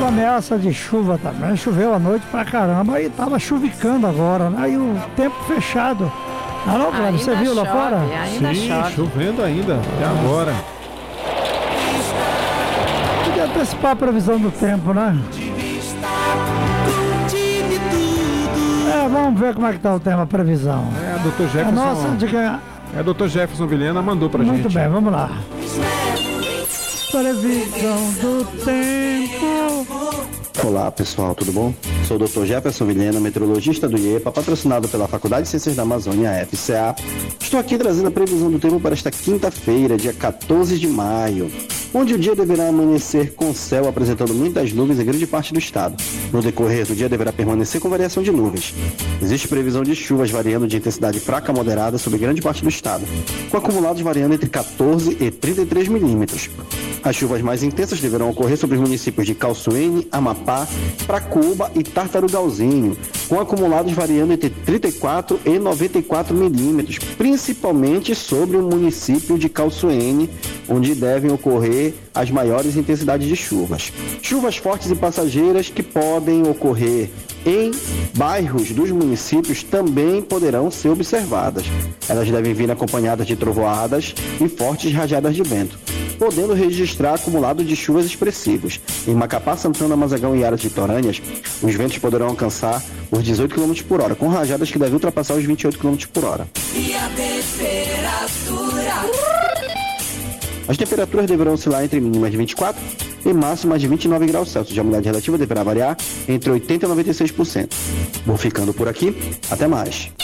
com ameaça de chuva também. Choveu a noite pra caramba e tava chuvicando agora, né? E o tempo fechado. Não, Cláudio, você viu lá fora? Sim, chovendo ainda, até agora. Podia antecipar a previsão do tempo, né? Vamos ver como é que tá o tema, a previsão. Dr. Jefferson. Nossa, Dr. Jefferson Vilhena mandou pra gente. Muito bem, vamos lá. Previsão do tempo. Olá pessoal, tudo bom? Sou o Dr. Jefferson Vilhena, meteorologista do IEPA, patrocinado pela Faculdade de Ciências da Amazônia, FCA. Estou aqui trazendo a previsão do tempo para esta quinta-feira, dia 14 de maio, onde o dia deverá amanhecer com céu apresentando muitas nuvens em grande parte do estado. No decorrer do dia deverá permanecer com variação de nuvens. Existe previsão de chuvas variando de intensidade fraca a moderada sobre grande parte do estado, com acumulados variando entre 14 e 33 milímetros. As chuvas mais intensas deverão ocorrer sobre os municípios de Calçoene, Amapá, Pracuúba e Tartarugalzinho, com acumulados variando entre 34 e 94 milímetros, principalmente sobre o município de Calçoene, onde devem ocorrer as maiores intensidades de chuvas. Chuvas fortes e passageiras que podem ocorrer em bairros dos municípios também poderão ser observadas. Elas devem vir acompanhadas de trovoadas e fortes rajadas de vento, podendo registrar acumulados de chuvas expressivos. Em Macapá, Santana, Mazagão e áreas litorâneas, os ventos poderão alcançar os 18 km por hora, com rajadas que devem ultrapassar os 28 km por hora. E a temperatura? As temperaturas deverão oscilar entre mínimas de 24 e máximas de 29 graus Celsius. A umidade relativa deverá variar entre 80% e 96%. Vou ficando por aqui. Até mais.